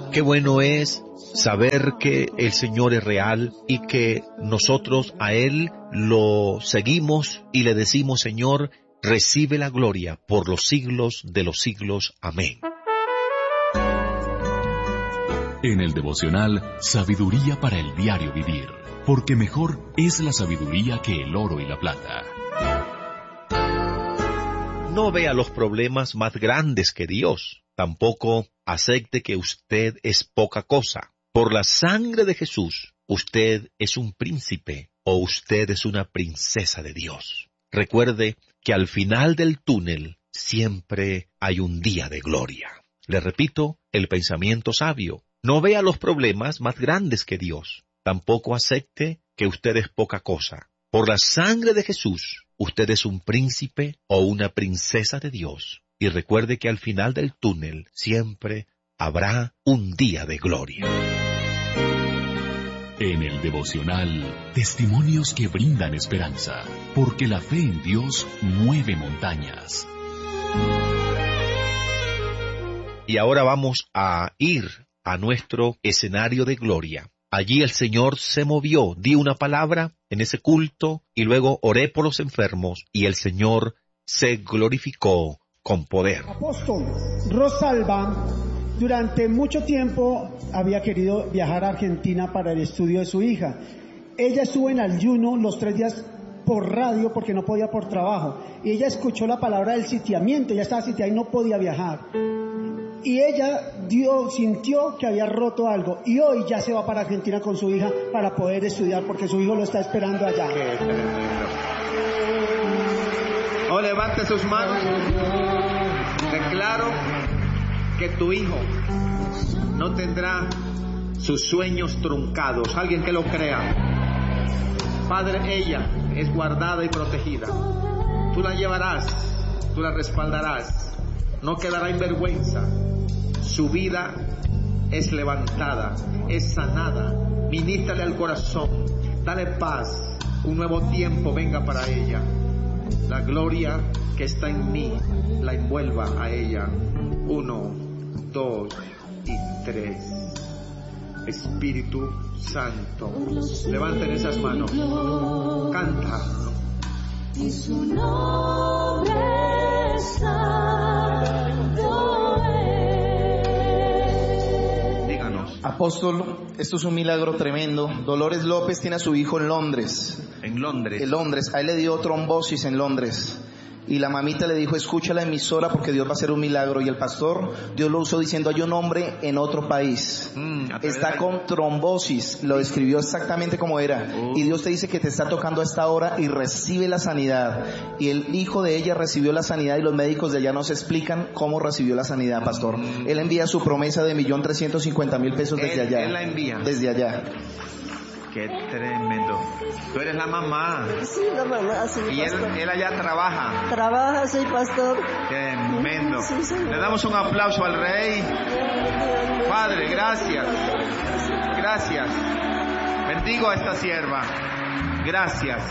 Qué bueno es saber que el Señor es real y que nosotros a Él lo seguimos y le decimos, Señor, recibe la gloria por los siglos de los siglos. Amén. En el devocional, sabiduría para el diario vivir, porque mejor es la sabiduría que el oro y la plata. No vea los problemas más grandes que Dios. Tampoco acepte que usted es poca cosa. Por la sangre de Jesús, usted es un príncipe o usted es una princesa de Dios. Recuerde que al final del túnel siempre hay un día de gloria. Le repito, el pensamiento sabio. No vea los problemas más grandes que Dios. Tampoco acepte que usted es poca cosa. Por la sangre de Jesús, usted es un príncipe o una princesa de Dios. Y recuerde que al final del túnel siempre habrá un día de gloria. En el devocional, testimonios que brindan esperanza, porque la fe en Dios mueve montañas. Y ahora vamos a ir a nuestro escenario de gloria. Allí el Señor se movió, di una palabra en ese culto y luego oré por los enfermos y el Señor se glorificó con poder. Apóstol Rosalba durante mucho tiempo había querido viajar a Argentina para el estudio de su hija. Ella estuvo en ayuno los 3 días por radio porque no podía por trabajo. Y ella escuchó la palabra del sitiamiento, ya estaba sitiada y no podía viajar. Y ella sintió que había roto algo y hoy ya se va para Argentina con su hija para poder estudiar porque su hijo lo está esperando allá. O levante sus manos. Declaro que tu hijo no tendrá sus sueños truncados. Alguien que lo crea. Padre, ella es guardada y protegida. Tú la llevarás, tú la respaldarás. No quedará en vergüenza. Su vida es levantada, es sanada. Ministrale al corazón, dale paz. Un nuevo tiempo venga para ella. La gloria que está en mí la envuelva a ella. 1, 2 y 3. Espíritu Santo, levanten esas manos, canta. Y su nombre santo es. Díganos. Apóstol, esto es un milagro tremendo. Dolores López tiene a su hijo en Londres. En Londres. En Londres. A él le dio trombosis en Londres. Y la mamita le dijo, escucha la emisora porque Dios va a hacer un milagro. Y el pastor, Dios lo usó diciendo, hay un hombre en otro país. Está con trombosis. Lo describió exactamente como era. Y Dios te dice que te está tocando a esta hora y recibe la sanidad. Y el hijo de ella recibió la sanidad y los médicos de allá nos explican cómo recibió la sanidad, pastor. Él envía su promesa de 1.350.000 pesos desde allá. Él la envía. Desde allá. Qué tremendo. Tú eres la mamá. Sí, la mamá, sí, Y él allá trabaja. trabaja, soy pastor. Tremendo. Sí, señor. Le damos un aplauso al Rey. Padre, gracias. Gracias. Bendigo a esta sierva. Gracias.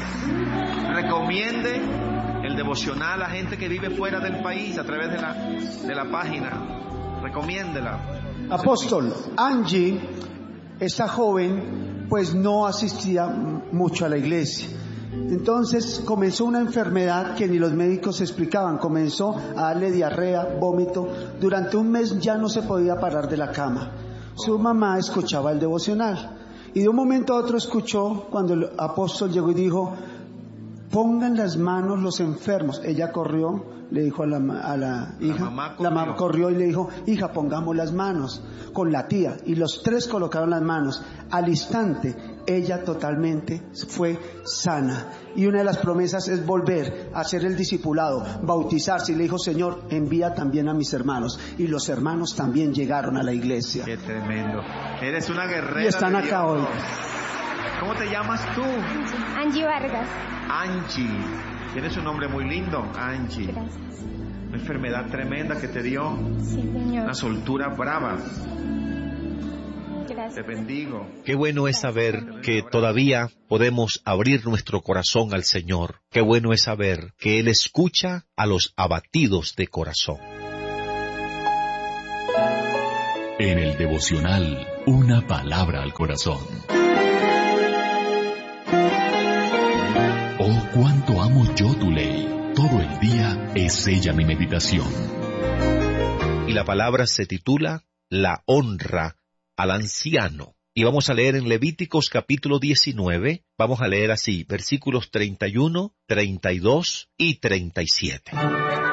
Recomiende el devocional a gente que vive fuera del país a través de la página. Recomiéndela. Apóstol, Angie, esta joven, pues no asistía mucho a la iglesia. Entonces comenzó una enfermedad que ni los médicos explicaban. Comenzó a darle diarrea, vómito. Durante un mes ya no se podía parar de la cama. Su mamá escuchaba el devocional. Y de un momento a otro escuchó cuando el apóstol llegó y dijo, pongan las manos los enfermos. Ella corrió, le dijo a la hija, la mamá corrió y le dijo, hija, pongamos las manos con la tía. Y los 3 colocaron las manos. Al instante, ella totalmente fue sana. Y una de las promesas es volver a hacer el discipulado, bautizarse. Y le dijo, Señor, envía también a mis hermanos. Y los hermanos también llegaron a la iglesia. Qué tremendo. Eres una guerrera. Y están de acá Dios. hoy. ¿Cómo te llamas tú? Angie Vargas. Angie. Tienes un nombre muy lindo, Angie. Gracias. Una enfermedad tremenda que te dio. Sí, Señor. Una soltura brava. Gracias. Te bendigo. Qué bueno es saber que todavía podemos abrir nuestro corazón al Señor. Qué bueno es saber que Él escucha a los abatidos de corazón. En el devocional, una palabra al corazón. Oh, cuánto amo yo tu ley. Todo el día es ella mi meditación. Y la palabra se titula La honra al anciano. Y vamos a leer en Levíticos capítulo 19, vamos a leer así, versículos 31, 32 y 37.